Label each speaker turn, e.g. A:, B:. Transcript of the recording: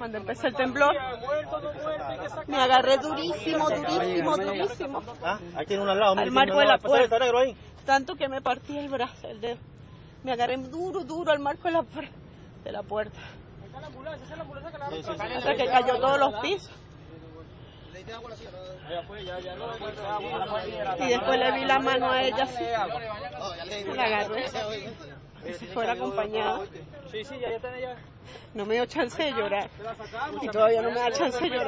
A: cuando empezó el temblor. Me agarré durísimo.
B: Ahí tiene uno al lado.
A: Al marco de la puerta. Tanto que me partí el brazo, el dedo. Me agarré duro al marco de la puerta. Hasta que cayó todos los pisos. Y después le vi la mano a ella así. La agarré. Y si fuera acompañada. No me dio chance de llorar. Y todavía no me da chance de llorar.